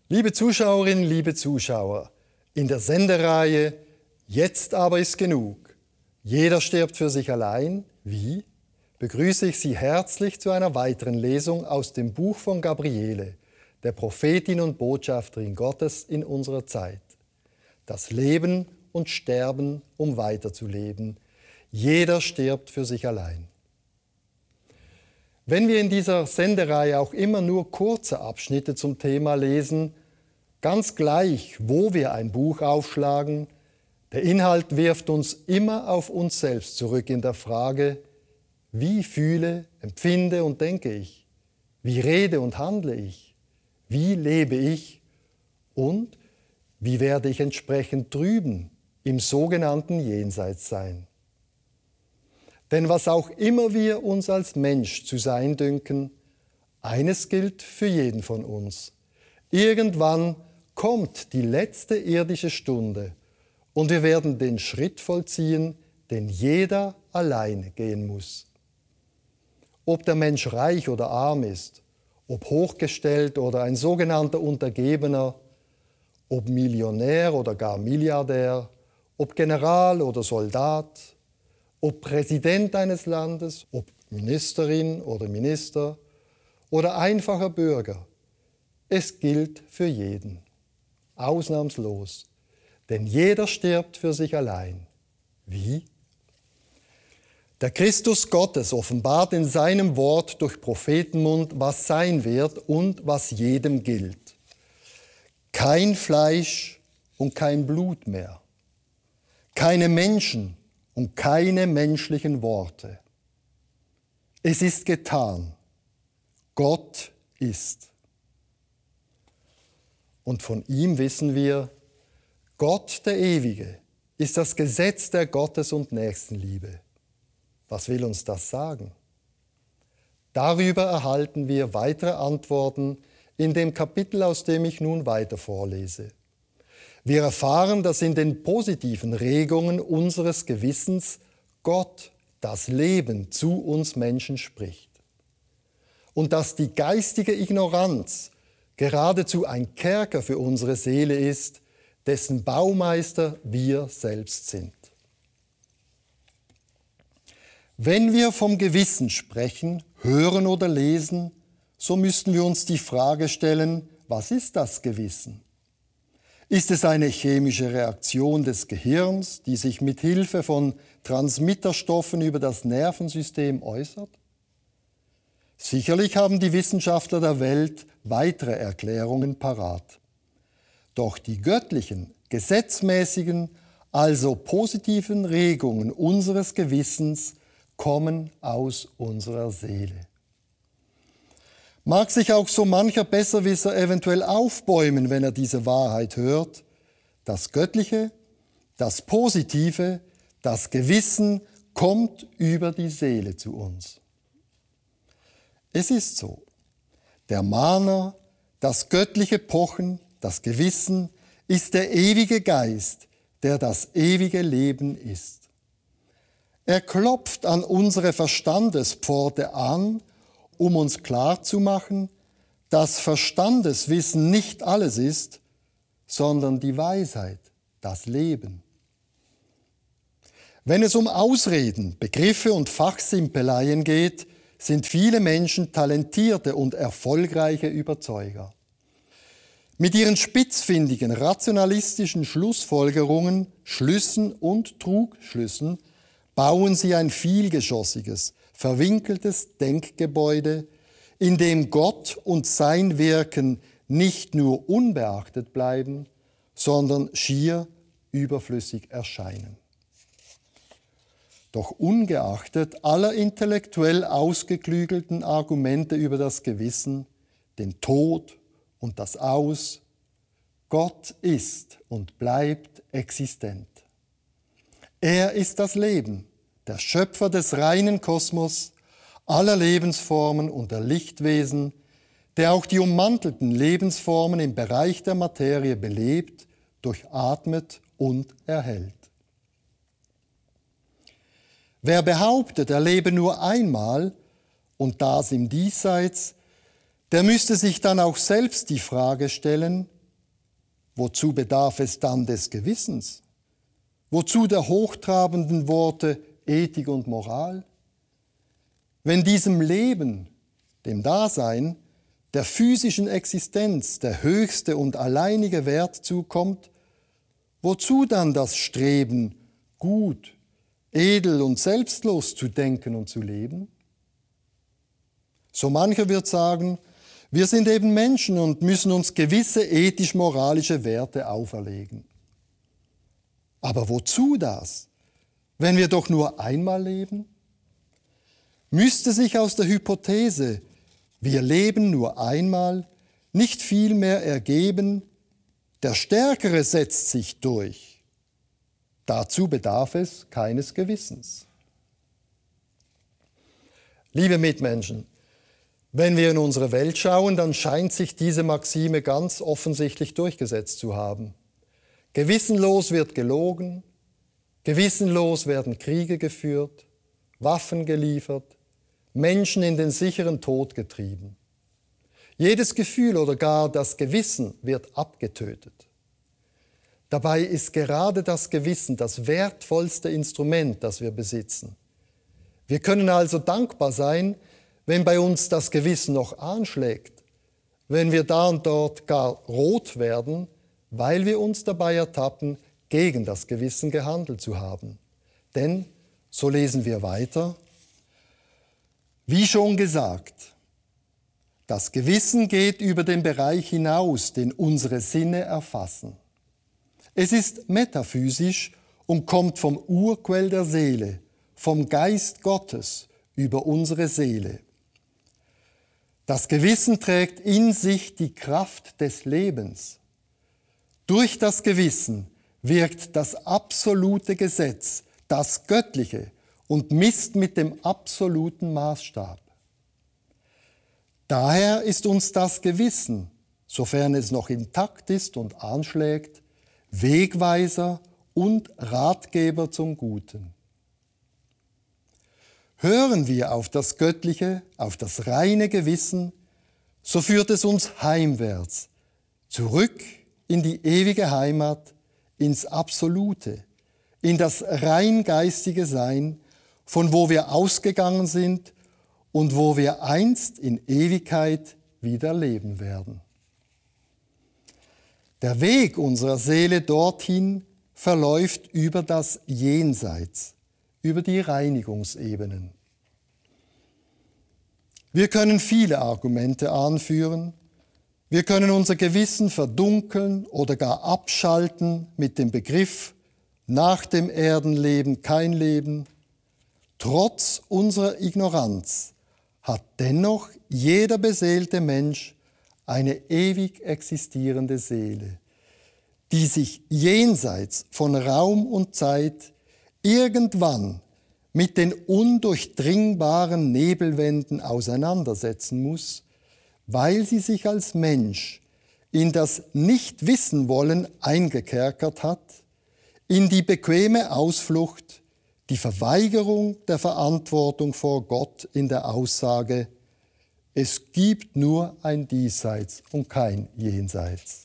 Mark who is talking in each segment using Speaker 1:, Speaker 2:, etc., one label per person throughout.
Speaker 1: Liebe Zuschauerinnen, liebe Zuschauer, in der Sendereihe Jetzt aber ist genug. Jeder stirbt für sich allein. Wie? Begrüße ich Sie herzlich zu einer weiteren Lesung aus dem Buch von Gabriele, der Prophetin und Botschafterin Gottes in unserer Zeit. Das Leben und Sterben, um weiterzuleben. Jeder stirbt für sich allein. Wenn wir in dieser Sendereihe auch immer nur kurze Abschnitte zum Thema lesen, ganz gleich, wo wir ein Buch aufschlagen, der Inhalt wirft uns immer auf uns selbst zurück in der Frage, wie fühle, empfinde und denke ich? Wie rede und handle ich? Wie lebe ich? Und wie werde ich entsprechend drüben im sogenannten Jenseits sein? Denn was auch immer wir uns als Mensch zu sein dünken, eines gilt für jeden von uns. Irgendwann kommt die letzte irdische Stunde und wir werden den Schritt vollziehen, den jeder alleine gehen muss. Ob der Mensch reich oder arm ist, ob hochgestellt oder ein sogenannter Untergebener, ob Millionär oder gar Milliardär, ob General oder Soldat, ob Präsident eines Landes, ob Ministerin oder Minister oder einfacher Bürger, es gilt für jeden, ausnahmslos, denn jeder stirbt für sich allein. Wie? Der Christus Gottes offenbart in seinem Wort durch Prophetenmund, was sein wird und was jedem gilt. Kein Fleisch und kein Blut mehr, keine Menschen und keine menschlichen Worte. Es ist getan. Gott ist. Und von ihm wissen wir, Gott, der Ewige, ist das Gesetz der Gottes- und Nächstenliebe. Was will uns das sagen? Darüber erhalten wir weitere Antworten in dem Kapitel, aus dem ich nun weiter vorlese. Wir erfahren, dass in den positiven Regungen unseres Gewissens Gott das Leben zu uns Menschen spricht. Und dass die geistige Ignoranz geradezu ein Kerker für unsere Seele ist, dessen Baumeister wir selbst sind. Wenn wir vom Gewissen sprechen, hören oder lesen, so müssten wir uns die Frage stellen, was ist das Gewissen? Ist es eine chemische Reaktion des Gehirns, die sich mit Hilfe von Transmitterstoffen über das Nervensystem äußert? Sicherlich haben die Wissenschaftler der Welt weitere Erklärungen parat. Doch die göttlichen, gesetzmäßigen, also positiven Regungen unseres Gewissens kommen aus unserer Seele. Mag sich auch so mancher Besserwisser eventuell aufbäumen, wenn er diese Wahrheit hört, das Göttliche, das Positive, das Gewissen kommt über die Seele zu uns. Es ist so. Der Mahner, das göttliche Pochen, das Gewissen ist der ewige Geist, der das ewige Leben ist. Er klopft an unsere Verstandespforte an, um uns klarzumachen, dass Verstandeswissen nicht alles ist, sondern die Weisheit, das Leben. Wenn es um Ausreden, Begriffe und Fachsimpeleien geht, sind viele Menschen talentierte und erfolgreiche Überzeuger. Mit ihren spitzfindigen, rationalistischen Schlussfolgerungen, Schlüssen und Trugschlüssen bauen sie ein vielgeschossiges, verwinkeltes Denkgebäude, in dem Gott und sein Wirken nicht nur unbeachtet bleiben, sondern schier überflüssig erscheinen. Doch ungeachtet aller intellektuell ausgeklügelten Argumente über das Gewissen, den Tod und das Aus, Gott ist und bleibt existent. Er ist das Leben, der Schöpfer des reinen Kosmos, aller Lebensformen und der Lichtwesen, der auch die ummantelten Lebensformen im Bereich der Materie belebt, durchatmet und erhält. Wer behauptet, er lebe nur einmal und das im Diesseits, der müsste sich dann auch selbst die Frage stellen, wozu bedarf es dann des Gewissens? Wozu der hochtrabenden Worte Ethik und Moral? Wenn diesem Leben, dem Dasein, der physischen Existenz der höchste und alleinige Wert zukommt, wozu dann das Streben, gut, edel und selbstlos zu denken und zu leben? So mancher wird sagen, wir sind eben Menschen und müssen uns gewisse ethisch-moralische Werte auferlegen. Aber wozu das, wenn wir doch nur einmal leben? Müsste sich aus der Hypothese, wir leben nur einmal, nicht viel mehr ergeben, der Stärkere setzt sich durch. Dazu bedarf es keines Gewissens. Liebe Mitmenschen, wenn wir in unsere Welt schauen, dann scheint sich diese Maxime ganz offensichtlich durchgesetzt zu haben. Gewissenlos wird gelogen, gewissenlos werden Kriege geführt, Waffen geliefert, Menschen in den sicheren Tod getrieben. Jedes Gefühl oder gar das Gewissen wird abgetötet. Dabei ist gerade das Gewissen das wertvollste Instrument, das wir besitzen. Wir können also dankbar sein, wenn bei uns das Gewissen noch anschlägt, wenn wir da und dort gar rot werden, weil wir uns dabei ertappen, gegen das Gewissen gehandelt zu haben. Denn, so lesen wir weiter, wie schon gesagt, das Gewissen geht über den Bereich hinaus, den unsere Sinne erfassen. Es ist metaphysisch und kommt vom Urquell der Seele, vom Geist Gottes über unsere Seele. Das Gewissen trägt in sich die Kraft des Lebens. Durch das Gewissen wirkt das absolute Gesetz, das Göttliche, und misst mit dem absoluten Maßstab. Daher ist uns das Gewissen, sofern es noch intakt ist und anschlägt, Wegweiser und Ratgeber zum Guten. Hören wir auf das Göttliche, auf das reine Gewissen, so führt es uns heimwärts, zurück in die ewige Heimat, ins Absolute, in das rein geistige Sein, von wo wir ausgegangen sind und wo wir einst in Ewigkeit wieder leben werden. Der Weg unserer Seele dorthin verläuft über das Jenseits, über die Reinigungsebenen. Wir können viele Argumente anführen. Wir können unser Gewissen verdunkeln oder gar abschalten mit dem Begriff, nach dem Erdenleben kein Leben. Trotz unserer Ignoranz hat dennoch jeder beseelte Mensch eine ewig existierende Seele, die sich jenseits von Raum und Zeit irgendwann mit den undurchdringbaren Nebelwänden auseinandersetzen muss, weil sie sich als Mensch in das Nicht-Wissen-Wollen eingekerkert hat, in die bequeme Ausflucht, die Verweigerung der Verantwortung vor Gott in der Aussage, es gibt nur ein Diesseits und kein Jenseits.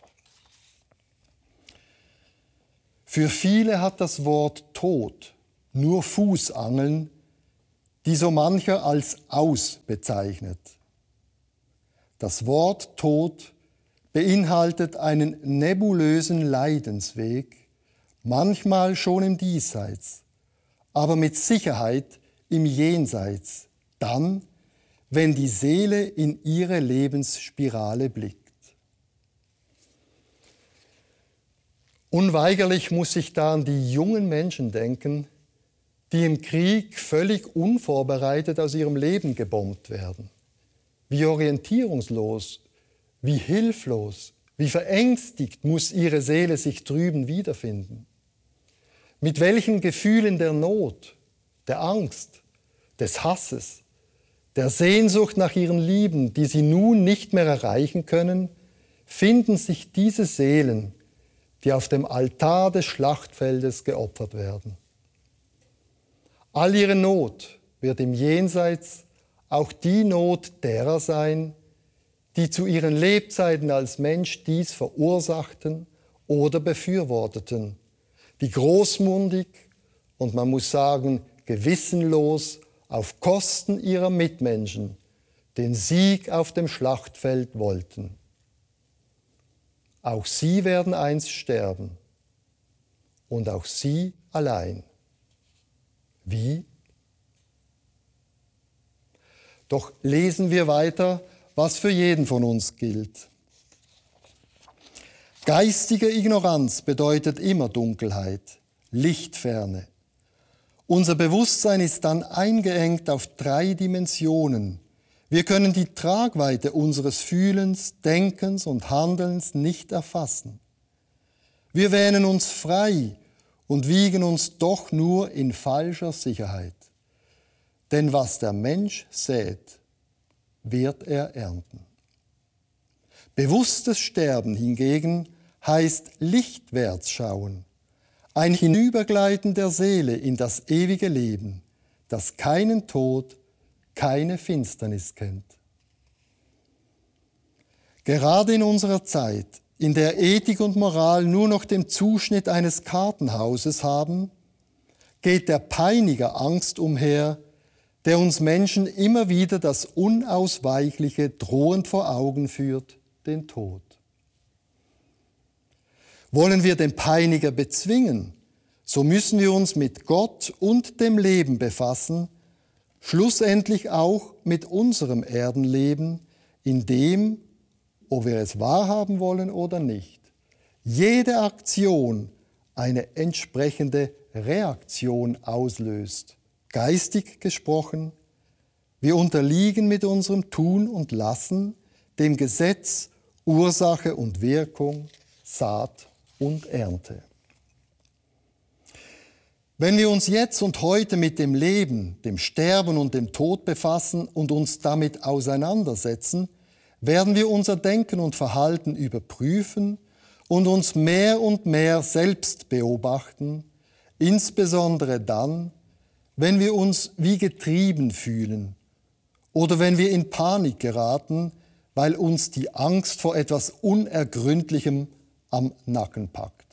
Speaker 1: Für viele hat das Wort Tod nur Fußangeln, die so mancher als Aus bezeichnet. Das Wort Tod beinhaltet einen nebulösen Leidensweg, manchmal schon im Diesseits, aber mit Sicherheit im Jenseits, dann, wenn die Seele in ihre Lebensspirale blickt. Unweigerlich muss ich da an die jungen Menschen denken, die im Krieg völlig unvorbereitet aus ihrem Leben gebombt werden. Wie orientierungslos, wie hilflos, wie verängstigt muss ihre Seele sich drüben wiederfinden. Mit welchen Gefühlen der Not, der Angst, des Hasses, der Sehnsucht nach ihren Lieben, die sie nun nicht mehr erreichen können, finden sich diese Seelen, die auf dem Altar des Schlachtfeldes geopfert werden. All ihre Not wird im Jenseits auch die Not derer sein, die zu ihren Lebzeiten als Mensch dies verursachten oder befürworteten, die großmundig und man muss sagen gewissenlos auf Kosten ihrer Mitmenschen den Sieg auf dem Schlachtfeld wollten. Auch sie werden einst sterben und auch sie allein. Wie? Doch lesen wir weiter, was für jeden von uns gilt. Geistige Ignoranz bedeutet immer Dunkelheit, Lichtferne. Unser Bewusstsein ist dann eingeengt auf 3 Dimensionen. Wir können die Tragweite unseres Fühlens, Denkens und Handelns nicht erfassen. Wir wähnen uns frei und wiegen uns doch nur in falscher Sicherheit. Denn was der Mensch sät, wird er ernten. Bewusstes Sterben hingegen heißt lichtwärts schauen, ein Hinübergleiten der Seele in das ewige Leben, das keinen Tod, keine Finsternis kennt. Gerade in unserer Zeit, in der Ethik und Moral nur noch den Zuschnitt eines Kartenhauses haben, geht der Peiniger Angst umher, der uns Menschen immer wieder das Unausweichliche drohend vor Augen führt, den Tod. Wollen wir den Peiniger bezwingen, so müssen wir uns mit Gott und dem Leben befassen, schlussendlich auch mit unserem Erdenleben, in dem, ob wir es wahrhaben wollen oder nicht, jede Aktion eine entsprechende Reaktion auslöst. Geistig gesprochen, wir unterliegen mit unserem Tun und Lassen dem Gesetz Ursache und Wirkung, Saat und Ernte. Wenn wir uns jetzt und heute mit dem Leben, dem Sterben und dem Tod befassen und uns damit auseinandersetzen, werden wir unser Denken und Verhalten überprüfen und uns mehr und mehr selbst beobachten, insbesondere dann, wenn wir uns wie getrieben fühlen oder wenn wir in Panik geraten, weil uns die Angst vor etwas Unergründlichem am Nacken packt.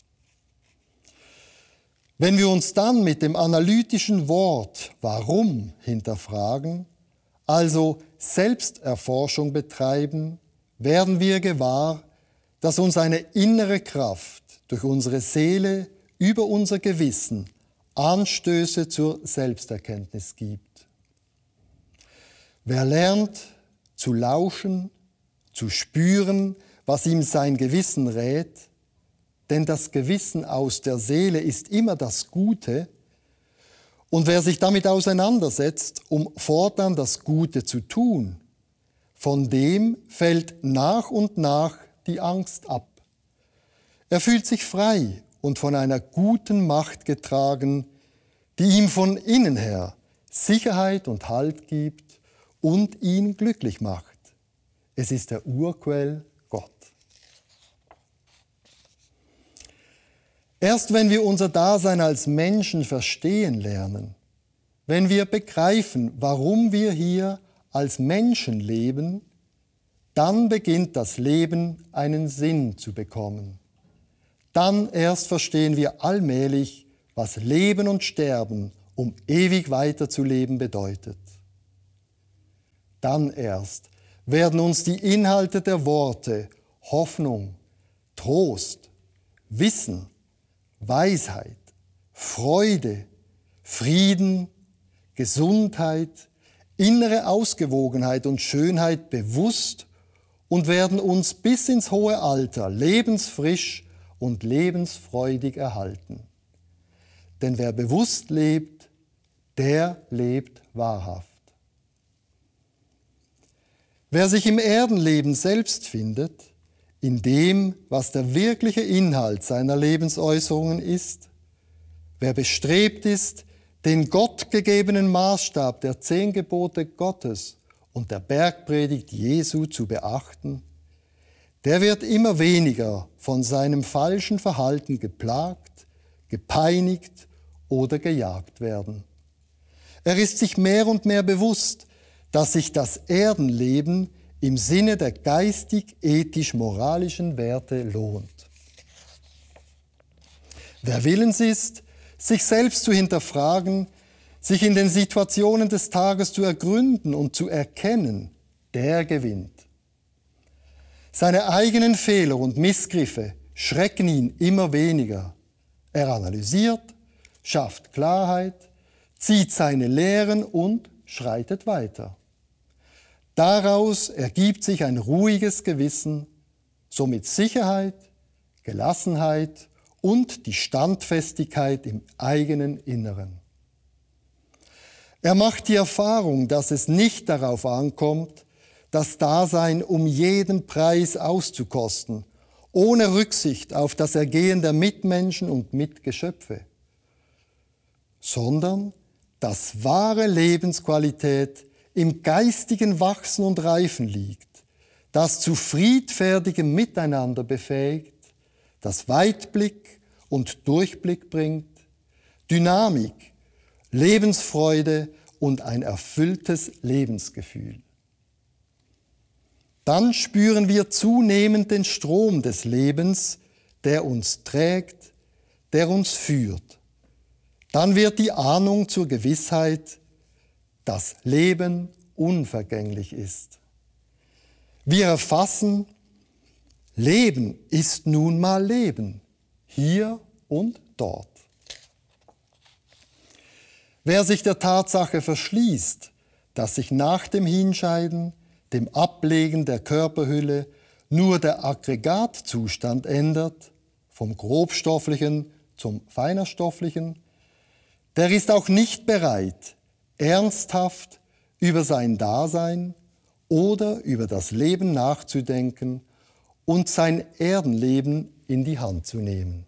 Speaker 1: Wenn wir uns dann mit dem analytischen Wort Warum hinterfragen, also Selbsterforschung betreiben, werden wir gewahr, dass uns eine innere Kraft durch unsere Seele über unser Gewissen Anstöße zur Selbsterkenntnis gibt. Wer lernt, zu lauschen, zu spüren, was ihm sein Gewissen rät, denn das Gewissen aus der Seele ist immer das Gute, und wer sich damit auseinandersetzt, um fortan das Gute zu tun, von dem fällt nach und nach die Angst ab. Er fühlt sich frei und von einer guten Macht getragen, die ihm von innen her Sicherheit und Halt gibt und ihn glücklich macht. Es ist der Urquell Gott. Erst wenn wir unser Dasein als Menschen verstehen lernen, wenn wir begreifen, warum wir hier als Menschen leben, dann beginnt das Leben einen Sinn zu bekommen. Dann erst verstehen wir allmählich, was Leben und Sterben, um ewig weiterzuleben, bedeutet. Dann erst werden uns die Inhalte der Worte Hoffnung, Trost, Wissen, Weisheit, Freude, Frieden, Gesundheit, innere Ausgewogenheit und Schönheit bewusst und werden uns bis ins hohe Alter lebensfrisch und lebensfreudig erhalten. Denn wer bewusst lebt, der lebt wahrhaft. Wer sich im Erdenleben selbst findet, in dem, was der wirkliche Inhalt seiner Lebensäußerungen ist, wer bestrebt ist, den gottgegebenen Maßstab der 10 Gebote Gottes und der Bergpredigt Jesu zu beachten, der wird immer weniger von seinem falschen Verhalten geplagt, gepeinigt oder gejagt werden. Er ist sich mehr und mehr bewusst, dass sich das Erdenleben im Sinne der geistig-ethisch-moralischen Werte lohnt. Wer willens ist, sich selbst zu hinterfragen, sich in den Situationen des Tages zu ergründen und zu erkennen, der gewinnt. Seine eigenen Fehler und Missgriffe schrecken ihn immer weniger. Er analysiert, schafft Klarheit, zieht seine Lehren und schreitet weiter. Daraus ergibt sich ein ruhiges Gewissen, somit Sicherheit, Gelassenheit und die Standfestigkeit im eigenen Inneren. Er macht die Erfahrung, dass es nicht darauf ankommt, das Dasein um jeden Preis auszukosten, ohne Rücksicht auf das Ergehen der Mitmenschen und Mitgeschöpfe, sondern dass wahre Lebensqualität im geistigen Wachsen und Reifen liegt, das zu friedfertigem Miteinander befähigt, das Weitblick und Durchblick bringt, Dynamik, Lebensfreude und ein erfülltes Lebensgefühl. Dann spüren wir zunehmend den Strom des Lebens, der uns trägt, der uns führt. Dann wird die Ahnung zur Gewissheit, dass Leben unvergänglich ist. Wir erfassen, Leben ist nun mal Leben, hier und dort. Wer sich der Tatsache verschließt, dass sich nach dem Hinscheiden, dem Ablegen der Körperhülle, nur der Aggregatzustand ändert, vom Grobstofflichen zum Feinerstofflichen, der ist auch nicht bereit, ernsthaft über sein Dasein oder über das Leben nachzudenken und sein Erdenleben in die Hand zu nehmen.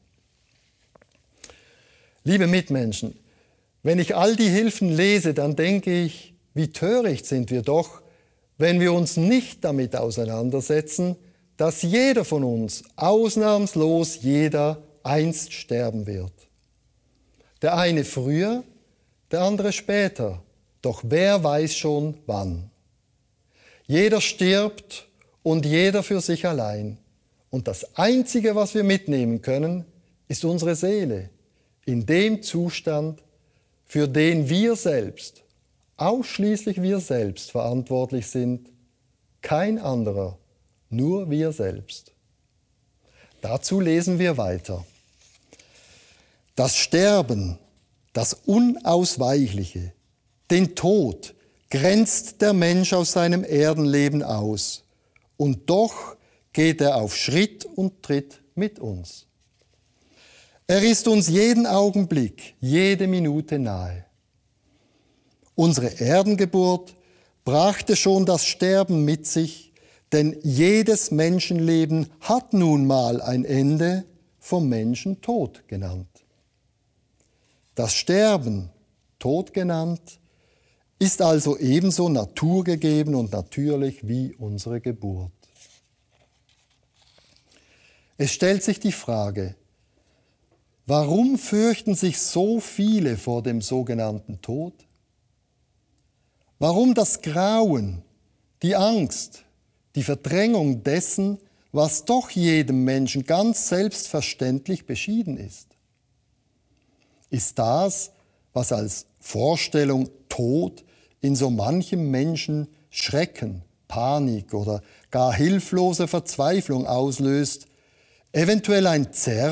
Speaker 1: Liebe Mitmenschen, wenn ich all die Hilfen lese, dann denke ich, wie töricht sind wir doch, wenn wir uns nicht damit auseinandersetzen, dass jeder von uns, ausnahmslos jeder, einst sterben wird. Der eine früher, der andere später, doch wer weiß schon wann. Jeder stirbt und jeder für sich allein. Und das Einzige, was wir mitnehmen können, ist unsere Seele, in dem Zustand, für den wir selbst, ausschließlich wir selbst verantwortlich sind, kein anderer, nur wir selbst. Dazu lesen wir weiter. Das Sterben, das Unausweichliche, den Tod grenzt der Mensch aus seinem Erdenleben aus. Und doch geht er auf Schritt und Tritt mit uns. Er ist uns jeden Augenblick, jede Minute nahe. Unsere Erdengeburt brachte schon das Sterben mit sich, denn jedes Menschenleben hat nun mal ein Ende, vom Menschen Tod genannt. Das Sterben, Tod genannt, ist also ebenso naturgegeben und natürlich wie unsere Geburt. Es stellt sich die Frage, warum fürchten sich so viele vor dem sogenannten Tod? Warum das Grauen, die Angst, die Verdrängung dessen, was doch jedem Menschen ganz selbstverständlich beschieden ist? Ist das, was als Vorstellung Tod in so manchem Menschen Schrecken, Panik oder gar hilflose Verzweiflung auslöst, eventuell ein